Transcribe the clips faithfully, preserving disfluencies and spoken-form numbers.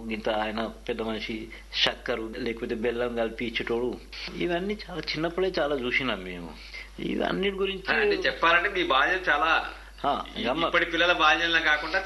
ఇంత ఆయన పెద్ద మనిషి చక్కెర లేకపోతే బెల్లం కలిపి ఇచ్చేటోడు. ఇవన్నీ చాలా చిన్నప్పుడే చాలా చూసినాం మేము. ఇవన్నిటి గురించి చెప్పాలంటే మీ బాల్యం చాలా ఇప్పటి పిల్లల బాల్యంలో కాకుండా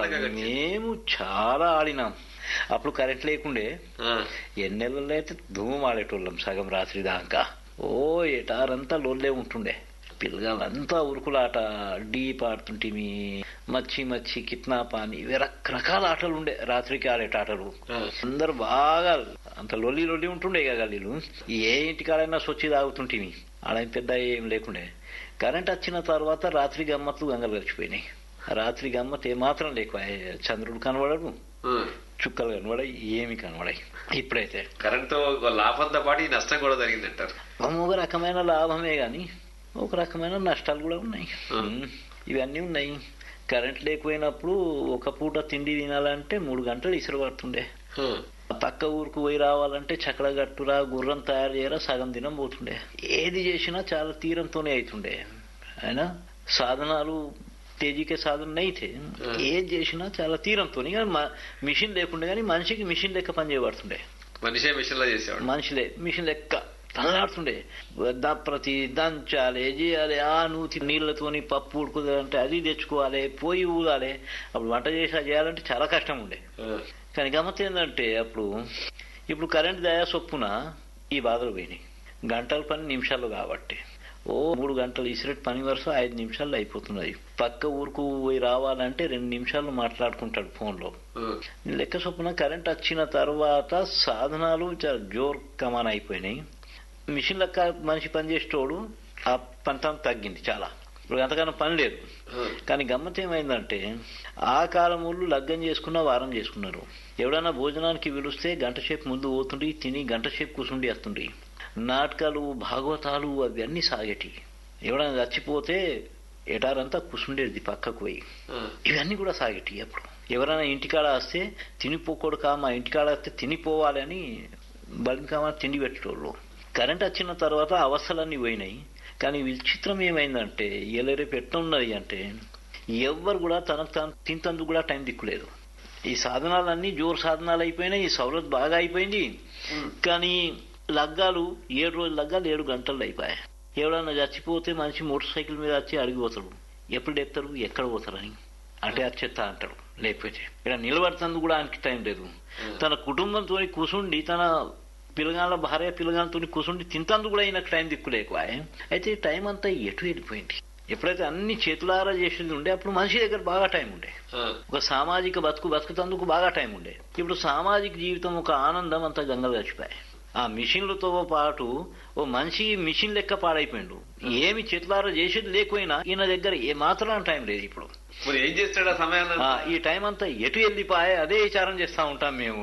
మేము చాలా ఆడినాం. అప్పుడు కరెంట్ లేకుండే ఎన్నెలలో అయితే ధూమం ఆడేటోళ్ళం సగం రాత్రి దాకా. ఓ ఎటారంతా లోన్లే ఉంటుండే. పిల్లలంతా ఉరుకులాట, డీప్ ఆడుతుంటిమి, మచ్చి మచ్చి కిత్నాప్ అని ఇవి రకరకాల ఆటలు ఉండే. రాత్రికి ఆడేట ఆటలు అందరు బాగా అంత లొల్లి లొల్లి ఉంటుండే ఇక గల్లీలు. ఏ ఇంటికాడైనా సొచ్చి తాగుతుంటిమి. ఆడ పెద్ద ఏం లేకుండే. కరెంట్ వచ్చిన తర్వాత రాత్రి గమ్మత్తులు గంగలు గడిచిపోయినాయి. రాత్రి గమ్మత్ ఏమాత్రం లేకు. చంద్రుడు కనబడడు, చుక్కలు కనబడాయి, ఏమి కనబడాయి. ఇప్పుడైతే కరెంట్ లాభంతో పాటు నష్టం కూడా జరిగిందంటారు. ఒక రకమైన లాభమే గాని ఒక రకమైన నష్టాలు కూడా ఉన్నాయి. ఇవన్నీ ఉన్నాయి. కరెంట్ లేకపోయినప్పుడు ఒక పూట తిండి తినాలంటే మూడు గంటలు ఇసురు పడుతుండే. పక్క ఊరుకు పోయి రావాలంటే చక్ర గట్టురా, గుర్రం తయారు చేయరా, సగం దినం పోతుండే. ఏది చేసినా చాలా తీరంతోనే అవుతుండే. అయినా సాధనాలు తేజీకే సాధన అయితే ఏది చేసినా చాలా తీరంతో. మిషన్ లేకుండే కానీ మనిషికి మిషన్ లెక్క పని చేయబడుతుండే. మనిషే మిషన్ లో చేసేవాడు. మనిషిలే మిషన్ లెక్క తనలాడుతుండే. ప్రతి దంచాలి, చేయాలి, ఆ నూతి నీళ్లతోని పప్పు ఉడుకుదంటే అది తెచ్చుకోవాలి, పోయి ఊదాలి. అప్పుడు వంట చేసా చేయాలంటే చాలా కష్టం ఉండే. కానీ గమ్మత్ ఏంటంటే అప్పుడు ఇప్పుడు కరెంట్ దయా చొప్పున ఈ బాధలు పోయినాయి. గంటల పని నిమిషాలు కాబట్టి ఓ మూడు గంటలు ఇసిరెట్ పని వరుస ఐదు నిమిషాల్లో అయిపోతున్నది. పక్క ఊరుకు పోయి రావాలంటే రెండు నిమిషాలు మాట్లాడుకుంటాడు ఫోన్లో. లెక్క చొప్పున కరెంట్ వచ్చిన తర్వాత సాధనాలు జోర్ కమాన్ అయిపోయినాయి. మిషన్ లెక్క మనిషి పని చేసేటోడు ఆ పంతం తగ్గింది చాలా. ఇప్పుడు అంతకన్నా పని లేదు. కానీ గమ్మత్ ఏమైందంటే ఆ కాలం ఊళ్ళు లగ్గం చేసుకున్న వారం చేసుకున్నారు. ఎవడన్నా భోజనానికి పిలిస్తే గంట సేపు ముందు పోతుండి, తిని గంట సేపు కూర్చుండి వస్తుండి. నాటకాలు, భాగవతాలు అవన్నీ సాగేటి. ఎవడన్నా చచ్చిపోతే ఎటారంతా కూర్చుండేది పక్కకు పోయి. ఇవన్నీ కూడా సాగేటి. అప్పుడు ఎవరైనా ఇంటికాడ వస్తే తినిపోకూడక, మా ఇంటికాడ వస్తే తినిపోవాలి అని బలికామా తిండి పెట్టేటోళ్ళు. కరెంట్ వచ్చిన తర్వాత అవస్థలన్నీ పోయినాయి. కానీ విచిత్రం ఏమైందంటే ఎల్లరే పెట్టున్నది అంటే ఎవ్వరు కూడా తనకు తాను తింతందుకు కూడా టైం దిక్కులేదు. ఈ సాధనాలన్నీ జోరు సాధనాలు అయిపోయినాయి. ఈ సౌలత్ బాగా అయిపోయింది. కానీ లగ్గాలు ఏడు రోజుల లగ్గాలు ఏడు గంటలు అయిపోయాయి. ఎవడన్నా చచ్చిపోతే మనిషి మోటార్ సైకిల్ మీద వచ్చి అడిగిపోతాడు, ఎప్పుడు ఎత్తారు, ఎక్కడ పోతారని. అంటే వచ్చేస్తా అంటాడు. లేకపోతే ఇక్కడ నిలబడుతందుకు కూడా ఆయనకి టైం లేదు. తన కుటుంబంతో కూర్చుండి, తన పిల్లగాళ్ళ భార్య పిల్లగాలతో కూర్చుండి తింతందుకు కూడా ఈయనకు టైం దిక్కులేక. అయితే టైం అంతా ఎటు వెళ్ళిపోయింది. ఎప్పుడైతే అన్ని చేతులారా చేసేది ఉండే అప్పుడు మనిషి దగ్గర బాగా టైం ఉండే. ఒక సామాజిక బతుకు బతుకుతందుకు బాగా టైం ఉండే. ఇప్పుడు సామాజిక జీవితం ఒక ఆనందం అంతా గంగలు గడిచిపోయాయి. ఆ మిషన్లతో పాటు ఓ మనిషి మిషన్ లెక్క పాడైపోయిండు. ఏమి చేతులారా చేసేది లేకపోయినా ఈయన దగ్గర ఏ మాత్రం టైం లేదు. ఇప్పుడు ఏం చేస్తాడు ఆ సమయాన్ని? ఈ టైం అంతా ఎటు వెళ్ళిపోయా అదే విచారం చేస్తా ఉంటాం మేము.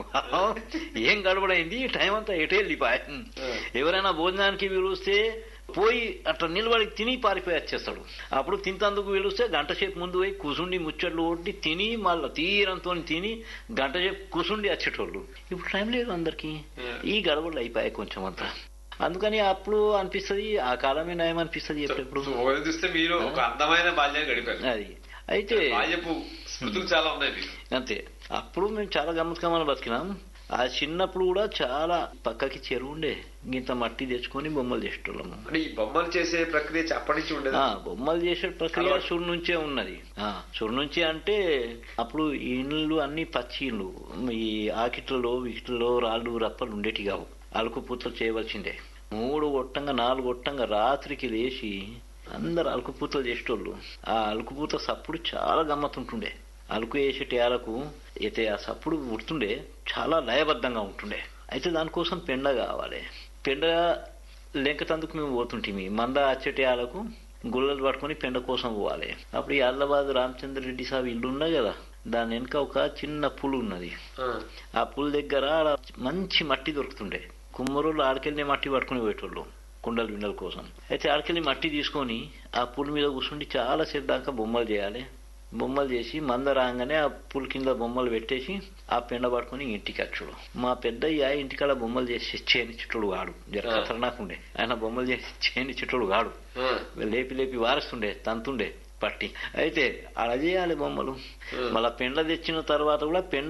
ఏం గడబడైంది, ఈ టైం అంతా ఎటు వెళ్ళిపోయా. ఎవరైనా భోజనానికి పిలిస్తే పోయి అట్లా నిలబడి తిని పారిపోయి వచ్చేస్తాడు. అప్పుడు తింతందుకు పిలిస్తే గంట సేపు ముందు పోయి కూసుండి ముచ్చట్లు కొట్టి తిని మళ్ళీ తీరంతో తిని గంట సేపు కూసుండి వచ్చేటోళ్ళు. ఇప్పుడు టైం లేదు అందరికి. ఈ గడబడులు అయిపోయాయి కొంచెం అంతా. అందుకని అప్పుడు అనిపిస్తుంది ఆ కాలమే నయం అనిపిస్తుంది. ఎప్పుడెప్పుడు చూస్తే మీరు ఒక అందమైన బాల్యం గడిపారు. అది అయితే స్మృతులు చాలా ఉన్నాయి అంతే. అప్పుడు మేము చాలా గమ్మత్కమని బతికినాం. ఆ చిన్నప్పుడు కూడా చాలా పక్కకి చెరువు ఉండే, ఇంత మట్టి తెచ్చుకొని బొమ్మలు చేసేటోళ్ళము. ఈ బొమ్మలు చేసే ప్రక్రియ అప్పటి నుంచి ఉండేది. బొమ్మలు చేసే ప్రక్రియ సురు నుంచే ఉన్నది. సురు నుంచి అంటే అప్పుడు ఇండ్లు అన్ని పచ్చి ఇండ్లు. ఈ ఆకిట్లలో వీటిలో రాళ్ళు రప్పలు ఉండేటి కావు. అలుకు పూతలు చేయవలసిందే. మూడు గొట్టంగా నాలుగు గొట్టంగా రాత్రికి లేచి అందరు అలుకు పూతలు చేసేటోళ్ళు. ఆ అలుకు పూత సప్పుడు చాలా గమ్మత్తుంటుండే. అలుకు వేసేటి ఆలకు అయితే ఆ సప్పుడు ఉడుతుండే, చాలా లయబద్ధంగా ఉంటుండే. అయితే దానికోసం పెండ కావాలి. పెండ లెంకతందుకు మేము పోతుంటిమి. మంద వచ్చేటి ఆలకు గుళ్ళలు పట్టుకుని పెండ కోసం పోవాలి. అప్పుడు ఈ ఆదిలాబాద్ రామచంద్ర రెడ్డి సాబ్ ఇల్లు ఉన్నది కదా, దాని వెనుక ఒక చిన్న పులు ఉన్నది. ఆ పుల్ దగ్గర మంచి మట్టి దొరుకుతుండే. కుమ్మరులు ఆడికెళ్ళి మట్టి పట్టుకుని పోయేటోళ్ళు కుండలు బిండల కోసం. అయితే ఆడికెళ్ళి మట్టి తీసుకొని ఆ పుల్ మీద కూర్చుండి చాలా సేపు దాకా బొమ్మలు చేయాలి. బొమ్మలు చేసి మంద రాగానే ఆ పుల్ కింద బొమ్మలు పెట్టేసి ఆ పెండ పట్టుకుని ఇంటికి వచ్చుడు. మా పెద్దయ్య ఇంటికాడ బొమ్మలు చేసి చేనిచ్చేటోడు వాడు. జర ఖతర్నాకుండే. ఆయన బొమ్మలు చేసి చేనిచ్చేటోడు వాడు. లేపి లేపి వారుస్తుండే, తంతుండే పట్టి. అయితే అలా చేయాలి బొమ్మలు. మళ్ళా పెండ తెచ్చిన తర్వాత కూడా పెండ